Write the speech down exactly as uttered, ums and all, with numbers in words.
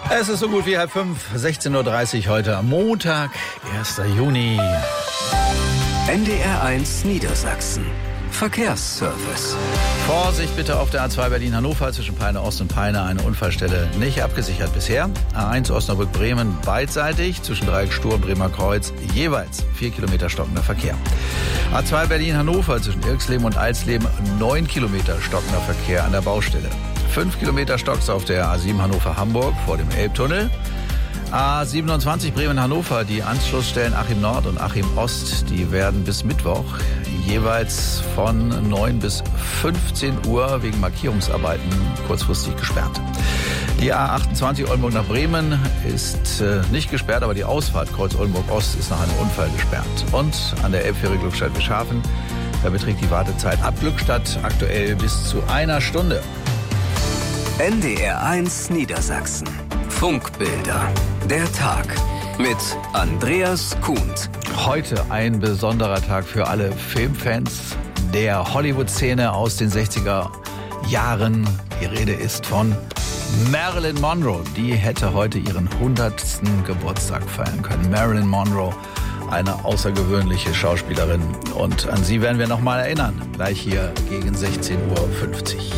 Es ist so gut wie halb fünf, sechzehn Uhr dreißig heute am Montag, erster Juni. N D R eins Niedersachsen. Verkehrsservice. Vorsicht bitte auf der A zwei Berlin-Hannover zwischen Peine Ost und Peine. Eine Unfallstelle nicht abgesichert bisher. A eins Osnabrück-Bremen beidseitig zwischen Dreieck Stur und Bremer Kreuz jeweils vier Kilometer stockender Verkehr. A zwei Berlin-Hannover zwischen Irxleben und Alsleben neun Kilometer stockender Verkehr an der Baustelle. fünf Kilometer Stocks auf der A sieben Hannover-Hamburg vor dem Elbtunnel. A siebenundzwanzig Bremen-Hannover, die Anschlussstellen Achim Nord und Achim Ost, die werden bis Mittwoch jeweils von neun bis fünfzehn Uhr wegen Markierungsarbeiten kurzfristig gesperrt. Die A achtundzwanzig Oldenburg nach Bremen ist äh, nicht gesperrt, aber die Ausfahrt Kreuz Oldenburg Ost ist nach einem Unfall gesperrt. Und an der Elbfähre Glückstadt-Wischhafen, da beträgt die Wartezeit ab Glückstadt aktuell bis zu einer Stunde. N D R eins Niedersachsen. Funkbilder. Der Tag mit Andreas Kuhnt. Heute ein besonderer Tag für alle Filmfans der Hollywood-Szene aus den sechziger Jahren. Die Rede ist von Marilyn Monroe. Die hätte heute ihren hundertsten Geburtstag feiern können. Marilyn Monroe, eine außergewöhnliche Schauspielerin. Und an sie werden wir noch mal erinnern. Gleich hier gegen sechzehn Uhr fünfzig.